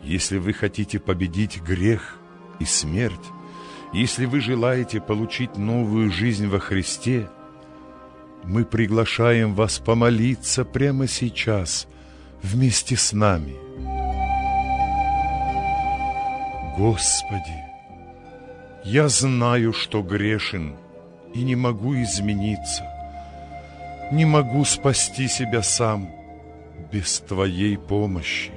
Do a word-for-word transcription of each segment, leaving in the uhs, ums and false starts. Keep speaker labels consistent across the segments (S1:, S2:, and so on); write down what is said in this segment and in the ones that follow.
S1: Если вы хотите победить грех и смерть, если вы желаете получить новую жизнь во Христе, мы приглашаем вас помолиться прямо сейчас вместе с нами. Господи, я знаю, что грешен и не могу измениться, не могу спасти себя сам без Твоей помощи.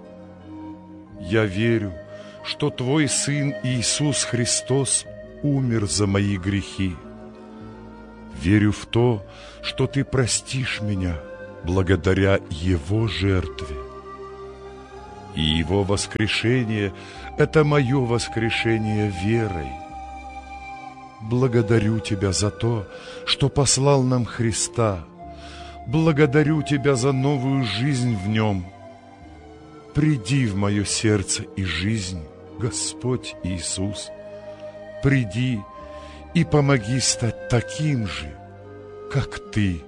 S1: Я верю, что Твой Сын Иисус Христос умер за мои грехи. Верю в то, что Ты простишь меня благодаря Его жертве. И Его воскрешение — это мое воскрешение верой. Благодарю Тебя за то, что послал нам Христа. Благодарю Тебя за новую жизнь в Нем. Приди в мое сердце и жизнь, Господь Иисус. Приди и помоги стать таким же, как Ты.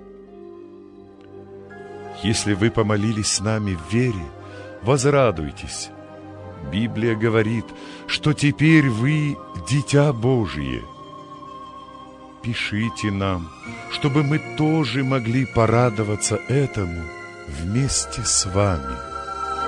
S1: Если вы помолились с нами в вере, возрадуйтесь. Библия говорит, что теперь вы Дитя Божие. Пишите нам, чтобы мы тоже могли порадоваться этому вместе с вами.